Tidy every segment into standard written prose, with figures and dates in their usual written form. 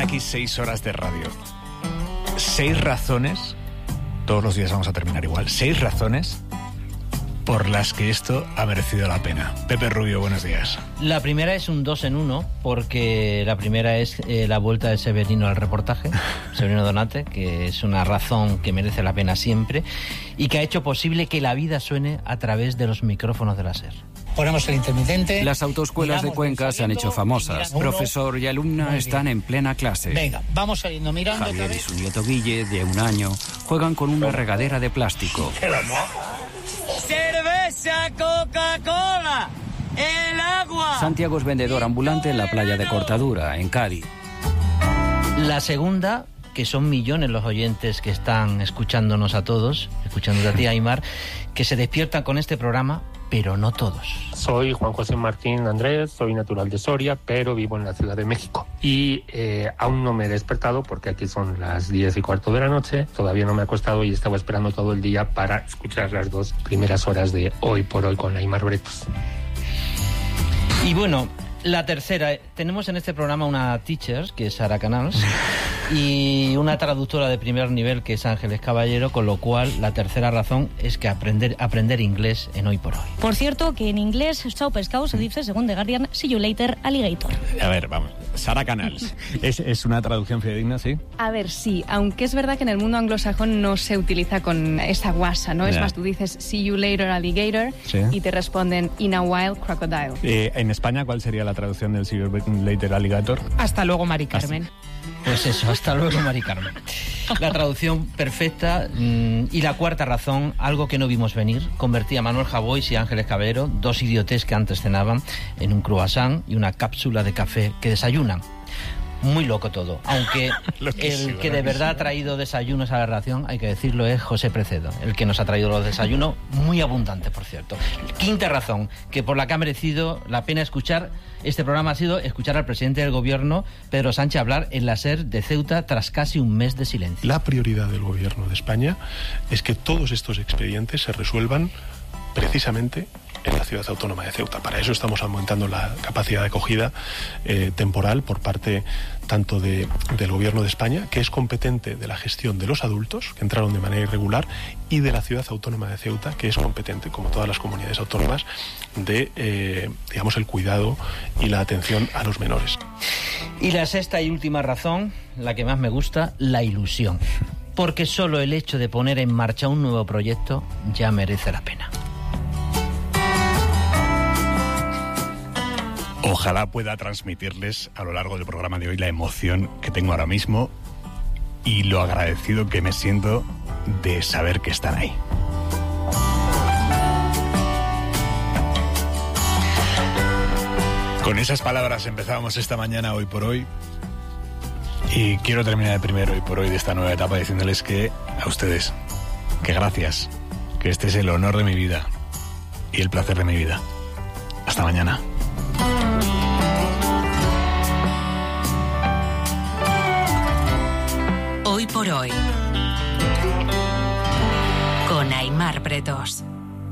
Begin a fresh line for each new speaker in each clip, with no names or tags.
aquí 6 horas de radio. 6 razones, todos los días vamos a terminar igual, 6 razones por las que esto ha merecido la pena. Pepe Rubio, buenos días.
La primera es un 2 en 1, porque la primera es la vuelta de Severino al reportaje, Severino Donate, que es una razón que merece la pena siempre y que ha hecho posible que la vida suene a través de los micrófonos de la SER.
Ponemos el intermitente.
Las autoescuelas de Cuenca se han hecho famosas. Profesor y alumna están en plena clase.
Venga, vamos saliendo mirando.
Javier y su nieto Guille, de 1 año, juegan con una regadera de plástico.
¡Cerveza, Coca-Cola! ¡El agua!
Santiago es vendedor ambulante en la playa de Cortadura, en Cádiz.
La segunda, que son millones los oyentes que están escuchándonos a todos, escuchándote a ti, Aimar, que se despiertan con este programa, pero no todos.
Soy Juan José Martín Andrés, soy natural de Soria, pero vivo en la Ciudad de México. Y aún no me he despertado porque aquí son las 10:15 de la noche. Todavía no me he acostado y estaba esperando todo el día para escuchar las 2 primeras horas de Hoy por Hoy con Aimar Bretos.
Y bueno, la tercera, tenemos en este programa una teacher, que es Sara Canals, y una traductora de primer nivel, que es Ángeles Caballero, con lo cual la tercera razón es que aprender inglés en Hoy por Hoy.
Por cierto, que en inglés, chao pescado, se dice, según The Guardian, see you later, alligator.
A ver, vamos, Sara Canals, ¿es una traducción fidedigna, sí?
A ver, sí, aunque es verdad que en el mundo anglosajón no se utiliza con esa guasa, ¿no? Yeah. Es más, tú dices, see you later, alligator, ¿sí? Y te responden, in a while, crocodile.
En España, ¿cuál sería la traducción del see you later, alligator?
Hasta luego, Mari Carmen.
Pues eso, hasta luego, Mari Carmen. La traducción perfecta. Y la cuarta razón, algo que no vimos venir, convertía a Manuel Javois y Ángeles Caballero, 2 idiotes que antes cenaban, en un croissant y una cápsula de café que desayunan. Muy loco todo, aunque el que de verdad ha traído desayunos a la redacción, hay que decirlo, es José Precedo, el que nos ha traído los desayunos, muy abundantes, por cierto. Quinta razón, que por la que ha merecido la pena escuchar este programa, ha sido escuchar al presidente del gobierno, Pedro Sánchez, hablar en la SER de Ceuta tras casi un mes de silencio.
La prioridad del gobierno de España es que todos estos expedientes se resuelvan precisamente en la ciudad autónoma de Ceuta. Para eso estamos aumentando la capacidad de acogida temporal por parte tanto del Gobierno de España, que es competente de la gestión de los adultos que entraron de manera irregular, y de la ciudad autónoma de Ceuta, que es competente, como todas las comunidades autónomas, de digamos, el cuidado y la atención a los menores.
Y la sexta y última razón, la que más me gusta, la ilusión. Porque solo el hecho de poner en marcha un nuevo proyecto ya merece la pena.
Ojalá pueda transmitirles a lo largo del programa de hoy la emoción que tengo ahora mismo y lo agradecido que me siento de saber que están ahí. Con esas palabras empezábamos esta mañana Hoy por Hoy, y quiero terminar el primer Hoy por Hoy de esta nueva etapa diciéndoles que a ustedes, que gracias, que este es el honor de mi vida y el placer de mi vida. Hasta mañana.
Hoy por Hoy con Aimar Bretos.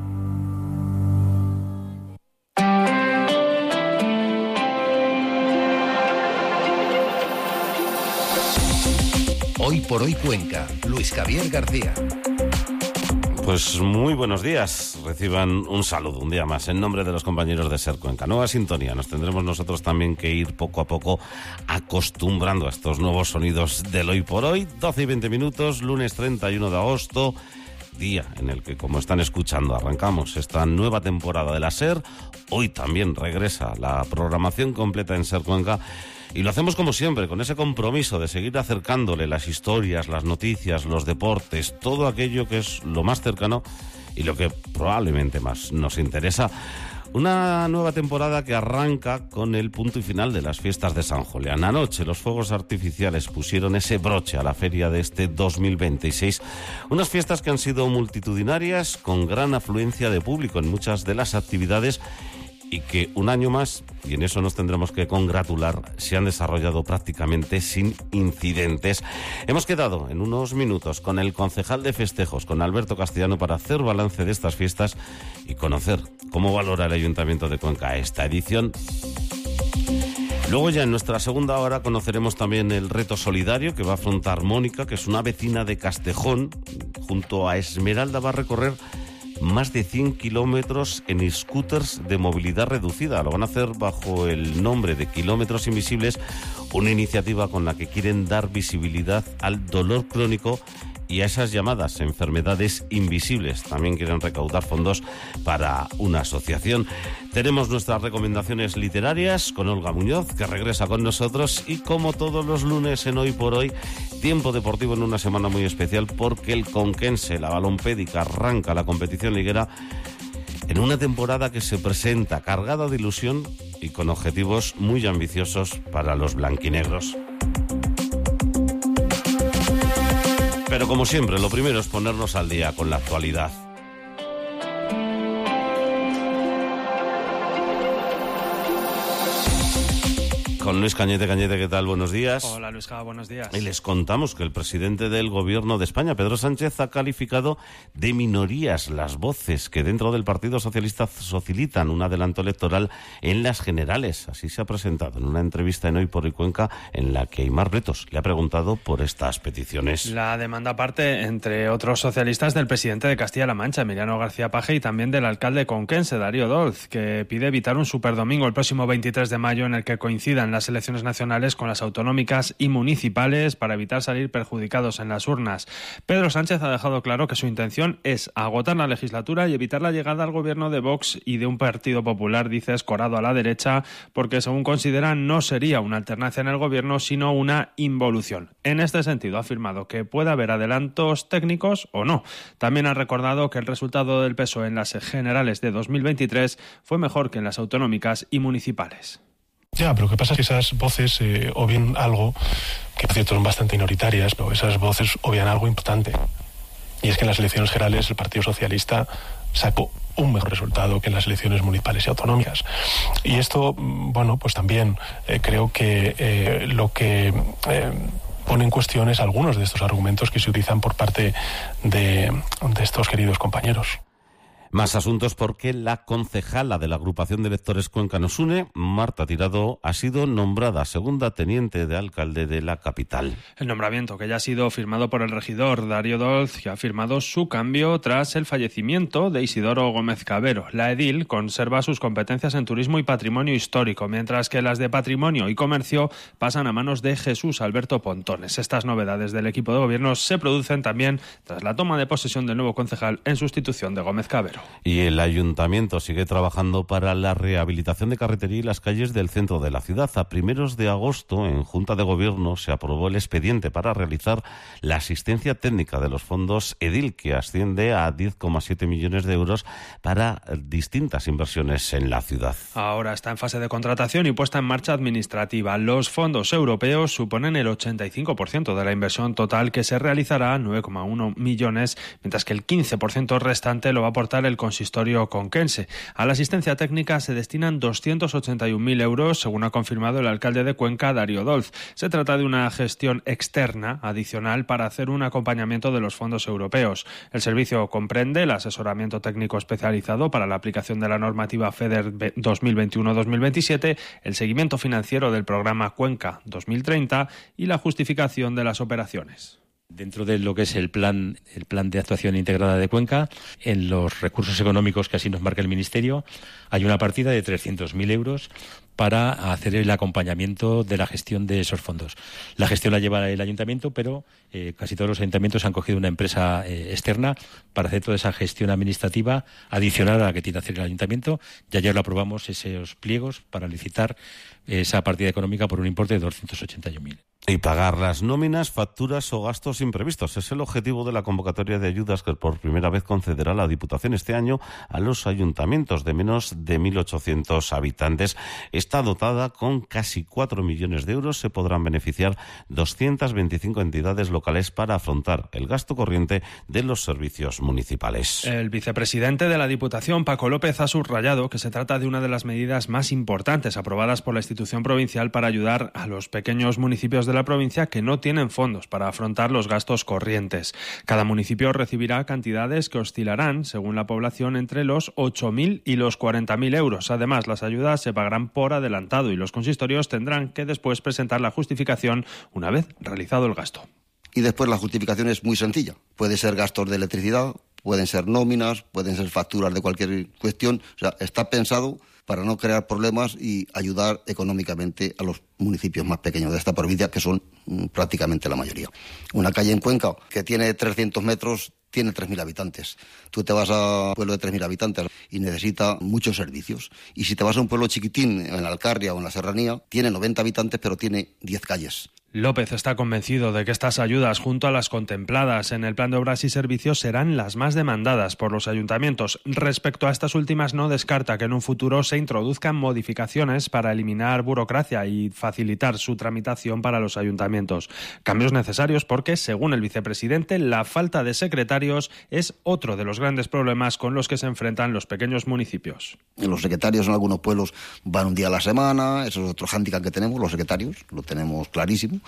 Hoy por Hoy Cuenca, Luis Javier García.
Pues muy buenos días, reciban un saludo un día más en nombre de los compañeros de SER Cuenca. Nueva sintonía, nos tendremos nosotros también que ir poco a poco acostumbrando a estos nuevos sonidos del Hoy por Hoy. 12:20, lunes 31 de agosto, día en el que, como están escuchando, arrancamos esta nueva temporada de la SER. Hoy también regresa la programación completa en SER Cuenca. Y lo hacemos como siempre, con ese compromiso de seguir acercándole las historias, las noticias, los deportes, todo aquello que es lo más cercano y lo que probablemente más nos interesa. Una nueva temporada que arranca con el punto y final de las fiestas de San Julián. Anoche los fuegos artificiales pusieron ese broche a la feria de este 2026. Unas fiestas que han sido multitudinarias, con gran afluencia de público en muchas de las actividades, y que un año más, y en eso nos tendremos que congratular, se han desarrollado prácticamente sin incidentes. Hemos quedado en unos minutos con el concejal de festejos, con Alberto Castellano, para hacer balance de estas fiestas y conocer cómo valora el Ayuntamiento de Cuenca esta edición. Luego ya en nuestra segunda hora conoceremos también el reto solidario que va a afrontar Mónica, que es una vecina de Castejón. Junto a Esmeralda va a recorrer más de 100 kilómetros en scooters de movilidad reducida. Lo van a hacer bajo el nombre de Kilómetros Invisibles, una iniciativa con la que quieren dar visibilidad al dolor crónico y a esas llamadas enfermedades invisibles. También quieren recaudar fondos para una asociación. Tenemos nuestras recomendaciones literarias con Olga Muñoz, que regresa con nosotros, y como todos los lunes en Hoy por Hoy, tiempo deportivo en una semana muy especial porque el Conquense, la balompédica, arranca la competición liguera en una temporada que se presenta cargada de ilusión y con objetivos muy ambiciosos para los blanquinegros. Pero como siempre, lo primero es ponernos al día con la actualidad. Con Luis Cañete. Cañete, ¿qué tal? Buenos días.
Hola, Luis Cañete, buenos días.
Y les contamos que el presidente del Gobierno de España, Pedro Sánchez, ha calificado de minorías las voces que dentro del Partido Socialista facilitan un adelanto electoral en las generales. Así se ha presentado en una entrevista en Hoy por Hoy Cuenca, en la que Aimar Bretos le ha preguntado por estas peticiones.
La demanda parte, entre otros socialistas, del presidente de Castilla-La Mancha, Emiliano García Paje, y también del alcalde conquense, Darío Dolz, que pide evitar un superdomingo el próximo 23 de mayo en el que coincidan las elecciones nacionales con las autonómicas y municipales para evitar salir perjudicados en las urnas. Pedro Sánchez ha dejado claro que su intención es agotar la legislatura y evitar la llegada al gobierno de Vox y de un Partido Popular, dice, escorado a la derecha, porque según consideran no sería una alternancia en el gobierno, sino una involución. En este sentido ha afirmado que puede haber adelantos técnicos o no. También ha recordado que el resultado del PSOE en las generales de 2023 fue mejor que en las autonómicas y municipales.
Ya, pero lo que pasa es que esas voces obvian algo, que es cierto son bastante minoritarias, pero esas voces obvian algo importante. Y es que en las elecciones generales el Partido Socialista sacó un mejor resultado que en las elecciones municipales y autonómicas. Y esto, bueno, pues también creo que lo que pone en cuestión es algunos de estos argumentos que se utilizan por parte de estos queridos compañeros.
Más asuntos porque la concejala de la agrupación de electores Cuenca Nos Une, Marta Tirado, ha sido nombrada segunda teniente de alcalde de la capital.
El nombramiento, que ya ha sido firmado por el regidor Darío Dolz, que ha firmado su cambio tras el fallecimiento de Isidoro Gómez Cabero. La edil conserva sus competencias en turismo y patrimonio histórico, mientras que las de patrimonio y comercio pasan a manos de Jesús Alberto Pontones. Estas novedades del equipo de gobierno se producen también tras la toma de posesión del nuevo concejal en sustitución de Gómez Cabero.
Y el ayuntamiento sigue trabajando para la rehabilitación de carretería y las calles del centro de la ciudad. A primeros de agosto, en Junta de Gobierno, se aprobó el expediente para realizar la asistencia técnica de los fondos EDIL, que asciende a 10,7 millones de euros para distintas inversiones en la ciudad.
Ahora está en fase de contratación y puesta en marcha administrativa. Los fondos europeos suponen el 85% de la inversión total, que se realizará, 9,1 millones, mientras que el 15% restante lo va a aportar el consistorio conquense. A la asistencia técnica se destinan 281.000 euros, según ha confirmado el alcalde de Cuenca, Darío Dolz. Se trata de una gestión externa adicional para hacer un acompañamiento de los fondos europeos. El servicio comprende el asesoramiento técnico especializado para la aplicación de la normativa FEDER 2021-2027, el seguimiento financiero del programa Cuenca 2030 y la justificación de las operaciones.
Dentro de lo que es el plan de actuación integrada de Cuenca, en los recursos económicos que así nos marca el Ministerio, hay una partida de 300.000 euros para hacer el acompañamiento de la gestión de esos fondos. La gestión la lleva el ayuntamiento, pero casi todos los ayuntamientos han cogido una empresa externa para hacer toda esa gestión administrativa adicional a la que tiene que hacer el ayuntamiento. Y ayer lo aprobamos, esos pliegos, para licitar esa partida económica por un importe de 281.000.
Y pagar las nóminas, facturas o gastos imprevistos. Es el objetivo de la convocatoria de ayudas que por primera vez concederá la Diputación este año a los ayuntamientos de menos de 1.800 habitantes. Está dotada con casi 4 millones de euros. Se podrán beneficiar 225 entidades locales para afrontar el gasto corriente de los servicios municipales.
El vicepresidente de la Diputación, Paco López, ha subrayado que se trata de una de las medidas más importantes aprobadas por la institución provincial para ayudar a los pequeños municipios de la provincia que no tienen fondos para afrontar los gastos corrientes. Cada municipio recibirá cantidades que oscilarán, según la población, entre los 8.000 y los 40.000 euros. Además, las ayudas se pagarán por adelantado y los consistorios tendrán que después presentar la justificación una vez realizado el gasto.
Y después la justificación es muy sencilla. Puede ser gastos de electricidad, pueden ser nóminas, pueden ser facturas de cualquier cuestión. O sea, está pensado para no crear problemas y ayudar económicamente a los municipios más pequeños de esta provincia, que son prácticamente la mayoría. Una calle en Cuenca que tiene 300 metros tiene 3.000 habitantes. Tú te vas a un pueblo de 3.000 habitantes y necesita muchos servicios. Y si te vas a un pueblo chiquitín, en la Alcarria o en la Serranía, tiene 90 habitantes pero tiene 10 calles.
López está convencido de que estas ayudas, junto a las contempladas en el Plan de Obras y Servicios, serán las más demandadas por los ayuntamientos. Respecto a estas últimas, no descarta que en un futuro se introduzcan modificaciones para eliminar burocracia y facilitar su tramitación para los ayuntamientos. Cambios necesarios porque, según el vicepresidente, la falta de secretarios es otro de los grandes problemas con los que se enfrentan los pequeños municipios.
Los secretarios en algunos pueblos van un día a la semana, eso es otro hándicap que tenemos, los secretarios, lo tenemos clarísimo.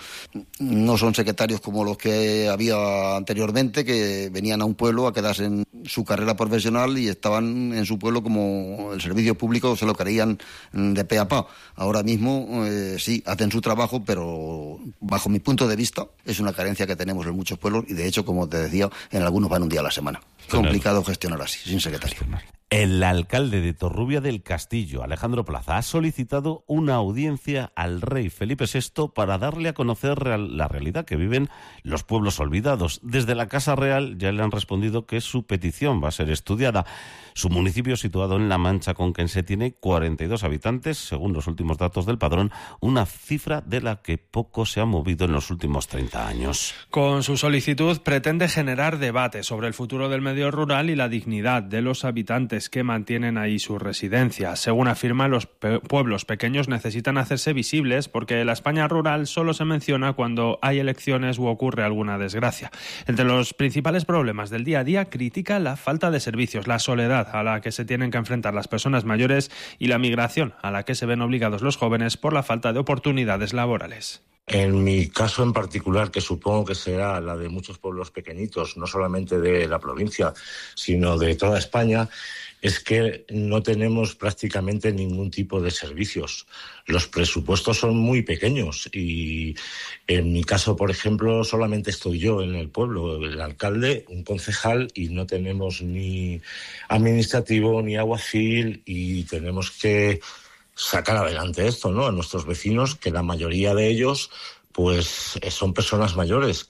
No son secretarios como los que había anteriormente, que venían a un pueblo a quedarse en su carrera profesional y estaban en su pueblo como el servicio público se lo creían de pe a pa. Ahora mismo sí, hacen su trabajo, pero bajo mi punto de vista es una carencia que tenemos en muchos pueblos y de hecho, como te decía, en algunos van un día a la semana. Complicado gestionar así, sin secretario.
El alcalde de Torrubia del Castillo, Alejandro Plaza, ha solicitado una audiencia al rey Felipe VI para darle a conocer la realidad que viven los pueblos olvidados. Desde la Casa Real ya le han respondido que su petición va a ser estudiada. Su municipio, situado en La Mancha Conquense, tiene 42 habitantes, según los últimos datos del padrón, una cifra de la que poco se ha movido en los últimos 30 años.
Con su solicitud pretende generar debate sobre el futuro del medio rural y la dignidad de los habitantes que mantienen ahí su residencia. Según afirma, los pueblos pequeños necesitan hacerse visibles porque la España rural solo se menciona cuando hay elecciones u ocurre alguna desgracia. Entre los principales problemas del día a día, critica la falta de servicios, la soledad a la que se tienen que enfrentar las personas mayores y la migración a la que se ven obligados los jóvenes por la falta de oportunidades laborales.
En mi caso en particular, que supongo que será la de muchos pueblos pequeñitos, no solamente de la provincia, sino de toda España, es que no tenemos prácticamente ningún tipo de servicios. Los presupuestos son muy pequeños y en mi caso, por ejemplo, solamente estoy yo en el pueblo, el alcalde, un concejal, y no tenemos ni administrativo ni aguacil y tenemos que sacar adelante esto, ¿no? A nuestros vecinos, que la mayoría de ellos pues son personas mayores.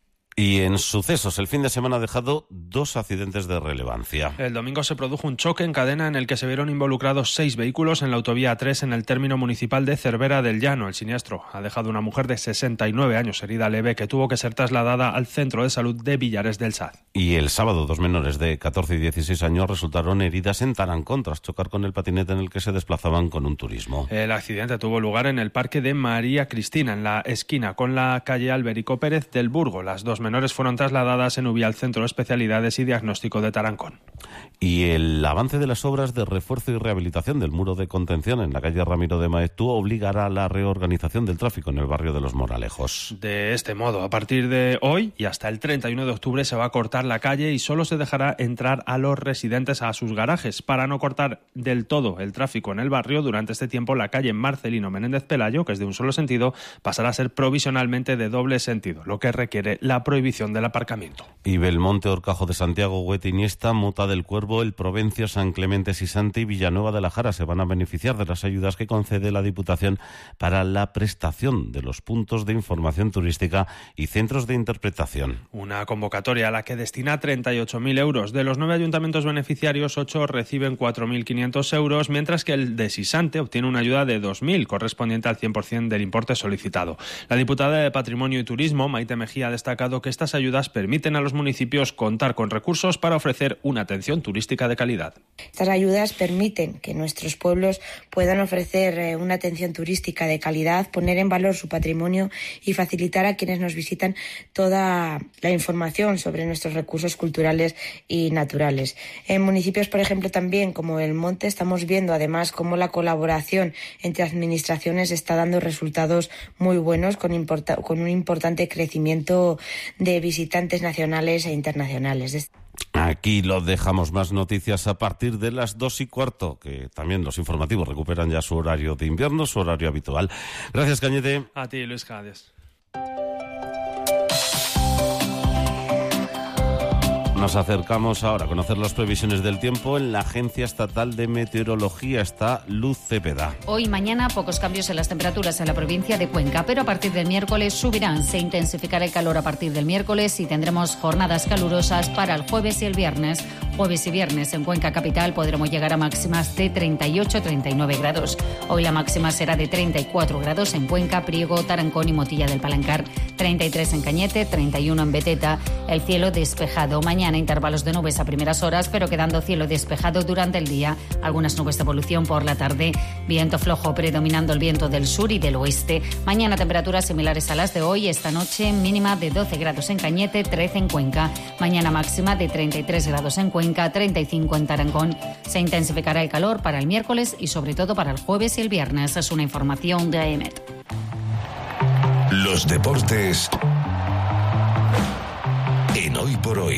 Y en sucesos, el fin de semana ha dejado 2 accidentes de relevancia.
El domingo se produjo un choque en cadena en el que se vieron involucrados 6 vehículos en la autovía A3 en el término municipal de Cervera del Llano. El siniestro ha dejado una mujer de 69 años herida leve que tuvo que ser trasladada al centro de salud de Villares del Saz.
Y el sábado 2 menores de 14 y 16 años resultaron heridas en Tarancón tras chocar con el patinete en el que se desplazaban con un turismo.
El accidente tuvo lugar en el parque de María Cristina, en la esquina con la calle Alberico Pérez del Burgo. Las 2 menores fueron trasladadas en UBI al Centro de Especialidades y Diagnóstico de Tarancón.
Y el avance de las obras de refuerzo y rehabilitación del muro de contención en la calle Ramiro de Maeztu obligará a la reorganización del tráfico en el barrio de Los Moralejos.
De este modo, a partir de hoy y hasta el 31 de octubre se va a cortar la calle y solo se dejará entrar a los residentes a sus garajes. Para no cortar del todo el tráfico en el barrio, durante este tiempo la calle Marcelino Menéndez Pelayo, que es de un solo sentido, pasará a ser provisionalmente de doble sentido, lo que requiere la prohibición del aparcamiento.
Y Belmonte, Horcajo de Santiago, Huete, Iniesta, Mota del Cuervo, El Provencio, San Clemente, Sisante y Villanueva de la Jara se van a beneficiar de las ayudas que concede la Diputación para la prestación de los puntos de información turística y centros de interpretación.
Una convocatoria a la que destina 38.000 euros. De los 9 ayuntamientos beneficiarios, 8 reciben 4.500 euros, mientras que el de Sisante obtiene una ayuda de 2.000, correspondiente al 100% del importe solicitado. La diputada de Patrimonio y Turismo, Maite Mejía, ha destacado que que estas ayudas permiten a los municipios contar con recursos para ofrecer una atención turística de calidad.
Estas ayudas permiten que nuestros pueblos puedan ofrecer una atención turística de calidad, poner en valor su patrimonio y facilitar a quienes nos visitan toda la información sobre nuestros recursos culturales y naturales. En municipios, por ejemplo, también como El Monte, estamos viendo además cómo la colaboración entre administraciones está dando resultados muy buenos con un importante crecimiento de visitantes nacionales e internacionales.
Aquí lo dejamos. Más noticias a partir de las 2:15, que también los informativos recuperan ya su horario de invierno, su horario habitual. Gracias, Cañete.
A ti, Luis Cádiz.
Nos acercamos ahora a conocer las previsiones del tiempo. En la Agencia Estatal de Meteorología está Luz Cepeda.
Hoy y mañana pocos cambios en las temperaturas en la provincia de Cuenca, pero a partir del miércoles subirán. Se intensificará el calor a partir del miércoles y tendremos jornadas calurosas para el jueves y el viernes. Jueves y viernes en Cuenca capital podremos llegar a máximas de 38-39 grados. Hoy la máxima será de 34 grados en Cuenca, Priego, Tarancón y Motilla del Palancar, 33 en Cañete, 31 en Beteta. El cielo despejado. Mañana intervalos de nubes a primeras horas, pero quedando cielo despejado durante el día. Algunas nubes de evolución por la tarde. Viento flojo predominando el viento del sur y del oeste. Mañana temperaturas similares a las de hoy. Esta noche mínima de 12 grados en Cañete, 13 en Cuenca. Mañana máxima de 33 grados en Cuenca, 35 en Tarancón. Se intensificará el calor para el miércoles y sobre todo para el jueves y el viernes. Es una información de AEMET.
Los deportes en Hoy por Hoy.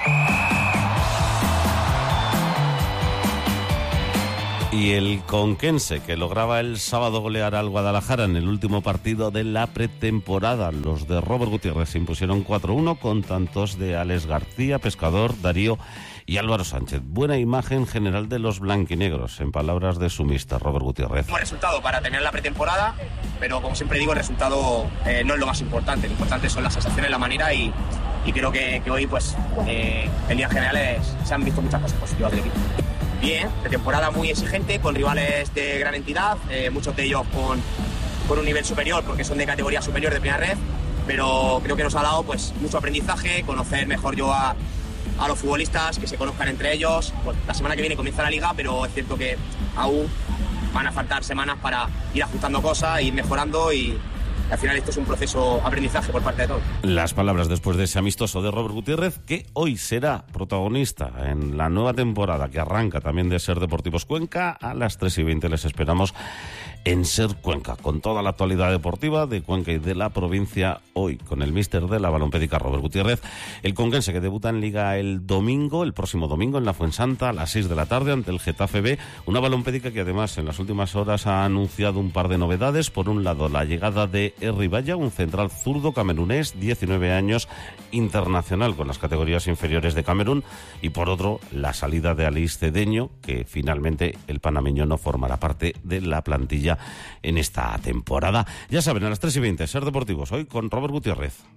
Y el conquense, que lograba el sábado golear al Guadalajara en el último partido de la pretemporada. Los de Robert Gutiérrez se impusieron 4-1 con tantos de Alex García, Pescador, Darío y Álvaro Sánchez. Buena imagen general de los blanquinegros, en palabras de su míster Robert Gutiérrez.
Como resultado para terminar la pretemporada, pero como siempre digo, el resultado no es lo más importante. Lo importante son las sensaciones, la manera y creo que hoy, pues, en líneas generales se han visto muchas cosas positivas del equipo. Bien, pretemporada muy exigente, con rivales de gran entidad, muchos de ellos con un nivel superior, porque son de categoría superior de primera red, pero creo que nos ha dado pues mucho aprendizaje, conocer mejor yo a los futbolistas, que se conozcan entre ellos. Pues, la semana que viene comienza la liga, pero es cierto que aún van a faltar semanas para ir ajustando cosas, ir mejorando y al final esto es un proceso aprendizaje por parte de todos.
Las palabras después de ese amistoso de Robert Gutiérrez, que hoy será protagonista en la nueva temporada que arranca también de Ser Deportivos Cuenca. A las 3:20 les esperamos en Ser Cuenca, con toda la actualidad deportiva de Cuenca y de la provincia, hoy con el míster de la balompédica Robert Gutiérrez. El conquense, que debuta en Liga el próximo domingo en la Fuensanta a las 6 de la tarde ante el Getafe B. Una balompédica que además en las últimas horas ha anunciado un par de novedades. Por un lado, la llegada de Ribaya, un central zurdo camerunés, 19 años, internacional con las categorías inferiores de Camerún, y por otro, la salida de Alice Cedeño, que finalmente el panameño no formará parte de la plantilla en esta temporada. Ya saben, a las 3:20, Ser Deportivos, hoy con Robert Gutiérrez.